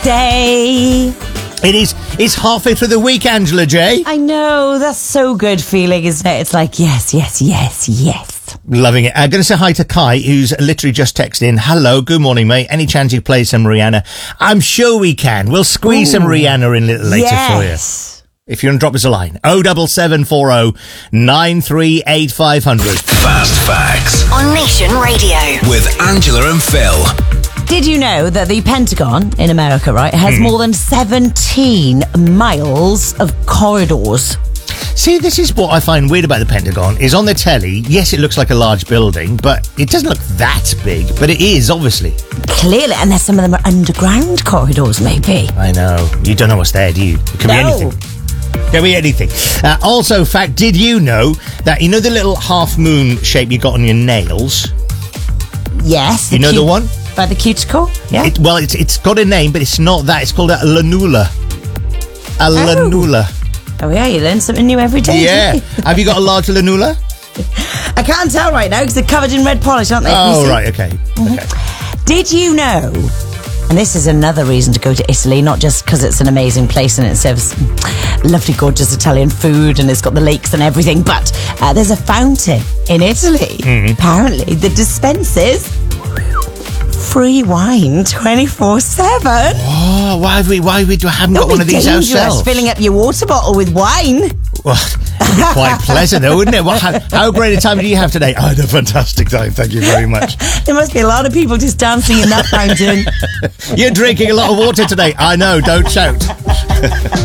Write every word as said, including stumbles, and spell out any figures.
Day. It is. It's halfway through the week, Angela J. I know, that's so good feeling, isn't it? It's like, yes, yes, yes, yes. Loving it. I'm going to say hi to Kai, who's literally just texted in. Hello, good morning, mate. Any chance you play some Rihanna? I'm sure we can. We'll squeeze Ooh. some Rihanna in a little later yes. for you. If you want to drop us a line, oh seven seven four oh nine three eight five hundred. Fast Facts on Nation Radio with Angela and Phil. Did you know that the Pentagon in America, right, has Hmm. more than seventeen miles of corridors? See, this is what I find weird about the Pentagon, is on the telly, yes, it looks like a large building, but it doesn't look that big, but it is, obviously. Clearly, unless some of them are underground corridors, maybe. I know. You don't know what's there, do you? It can No. be anything. Can be anything. Uh, also, fact, did you know that, you know the little half moon shape you got on your nails? Yes. You know the cute- one? By the cuticle? Yeah. It, well, it's it's got a name, but it's not that. It's called a lanula. A lanula. Oh, yeah, you learn something new every day. Yeah. don't you? Have you got a large lanula? I can't tell right now because they're covered in red polish, aren't they? Can you Oh, see? right, okay. okay. Did you know, and this is another reason to go to Italy, not just because it's an amazing place and it serves lovely, gorgeous Italian food and it's got the lakes and everything, but uh, there's a fountain in Italy, Mm-hmm. apparently, that dispenses free wine twenty-four seven. Oh, why have we, why we haven't got Don't one be of these dangerous ourselves? filling up your water bottle with wine. Well, it'd be quite pleasant, though, wouldn't it? Well, how, how great a time do you have today? I had a fantastic time. Thank you very much. There must be a lot of people just dancing in that fountain. You're drinking a lot of water today. I know. Don't shout.